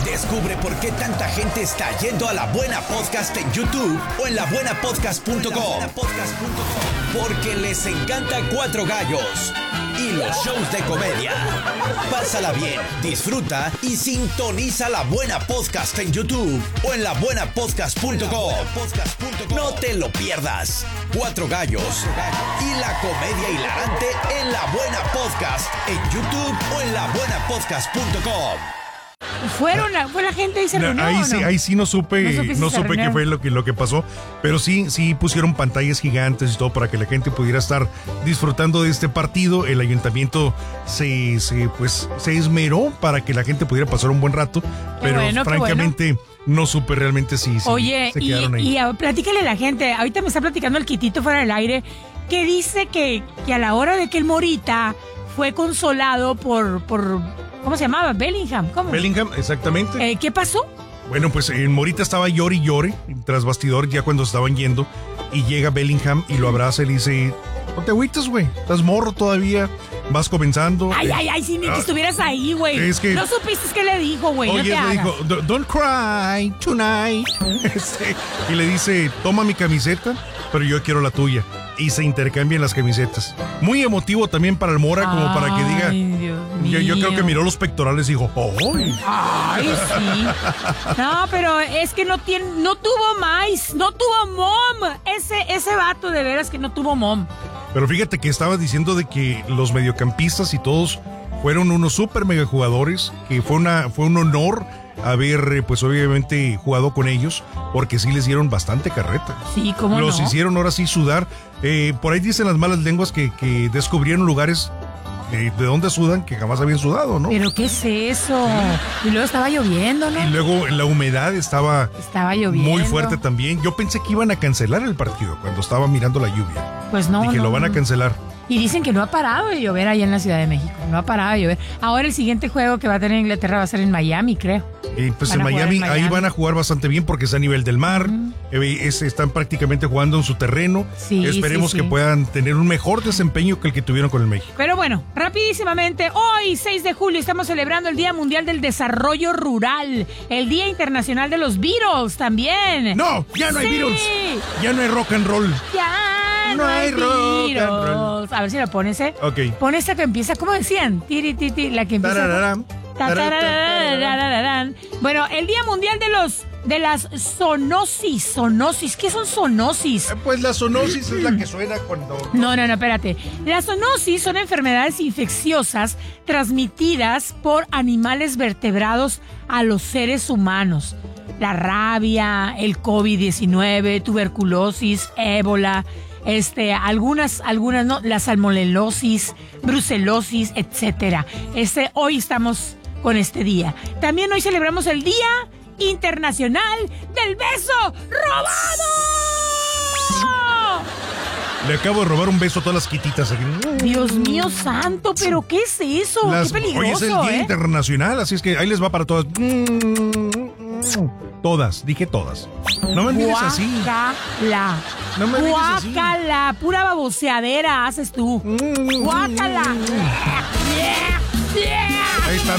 Descubre por qué tanta gente está yendo a La Buena Podcast en YouTube o en labuenapodcast.com. Porque les encanta Cuatro Gallos y los shows de comedia. Pásala bien, disfruta y sintoniza La Buena Podcast en YouTube o en labuenapodcast.com. No te lo pierdas. Cuatro Gallos y la comedia hilarante en La Buena Podcast en YouTube o en labuenapodcast.com. Fue la gente y se reunió, ahí sí no supe qué fue lo que pasó, pero sí pusieron pantallas gigantes y todo para que la gente pudiera estar disfrutando de este partido. El ayuntamiento se esmeró para que la gente pudiera pasar un buen rato, pero francamente no supe realmente si Oye, se quedaron ahí. Y platícale a la gente, ahorita me está platicando el Quitito fuera del aire, que dice que a la hora de que el Morita fue consolado por ¿cómo se llamaba? Bellingham. ¿Cómo? Bellingham, exactamente. ¿Qué pasó? Bueno, pues el Morita estaba llore y llore tras bastidor ya cuando estaban yendo, y llega Bellingham y lo abraza y le dice: no te agüites, güey, estás morro todavía, vas comenzando. Ay, si ni que estuvieras ahí, güey. No supiste qué le dijo, güey. Oye, no te le dijo: don't cry tonight. Y le dice: toma mi camiseta, pero yo quiero la tuya. Y se intercambian las camisetas. Muy emotivo también para el Mora, como para que diga. Yo creo que miró los pectorales y dijo: ¡ay! ¡Ay, sí! No, pero es que no tuvo más, no tuvo mom. Ese vato de veras que no tuvo mom. Pero fíjate que estaba diciendo de que los mediocampistas y todos fueron unos super mega jugadores, que fue un honor haber, pues obviamente, jugado con ellos, porque sí les dieron bastante carreta. Sí, ¿cómo no? Los hicieron ahora sí sudar. Por ahí dicen las malas lenguas que descubrieron lugares de donde sudan que jamás habían sudado, ¿no? ¿Pero qué es eso? Y luego estaba lloviendo, ¿no? Y luego la humedad estaba lloviendo muy fuerte también. Yo pensé que iban a cancelar el partido cuando estaba mirando la lluvia. Pues no. Y que lo van a cancelar. Y dicen que no ha parado de llover allá en la Ciudad de México. No ha parado de llover. Ahora el siguiente juego que va a tener Inglaterra va a ser en Miami, creo. Pues en Miami ahí van a jugar bastante bien porque está a nivel del mar. Están prácticamente jugando en su terreno. Sí, Esperemos que puedan tener un mejor desempeño que el que tuvieron con el México. Pero bueno, rapidísimamente, hoy 6 de julio estamos celebrando el Día Mundial del Desarrollo Rural. El Día Internacional de los Beatles también. No, ya no hay Beatles. Ya no hay rock and roll. Ya no hay rock and roll. A ver si lo pones, Ok. Pon esta que empieza, ¿cómo decían? Tiri, titi, la que empieza. Bueno, el Día Mundial de las zoonosis. ¿Qué son zoonosis? Pues la zoonosis es la que suena cuando... No, espérate. Las zoonosis son enfermedades infecciosas transmitidas por animales vertebrados a los seres humanos. La rabia, el COVID-19, tuberculosis, ébola, algunas no, la salmonelosis, brucelosis, etcétera. Hoy estamos con este día. También hoy celebramos el Día Internacional del Beso Robado. Le acabo de robar un beso a todas las quititas aquí. Dios mío santo, pero ¿qué es eso? Qué peligroso. Hoy es el Día Internacional, así es que ahí les va para todas. Todas, dije todas. No me mires así. Guácala. No me mires así. Guácala, pura baboseadera haces tú. Guácala. Ahí está,